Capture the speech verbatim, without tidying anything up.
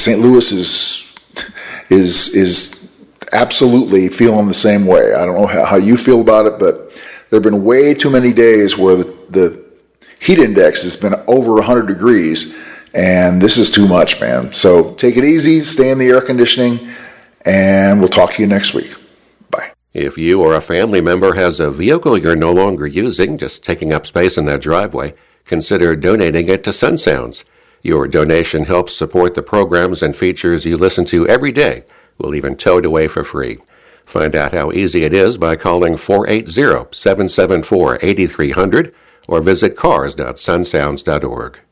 Saint Louis is is is absolutely feeling the same way. I don't know how, how you feel about it, but there have been way too many days where the, the heat index has been over one hundred degrees, and this is too much, man. So take it easy, stay in the air conditioning, and we'll talk to you next week. Bye. If you or a family member has a vehicle you're no longer using, just taking up space in that driveway, consider donating it to Sun Sounds. Your donation helps support the programs and features you listen to every day. We'll even tow it away for free. Find out how easy it is by calling four eight zero, seven seven four, eight three zero zero or visit cars dot sun sounds dot org.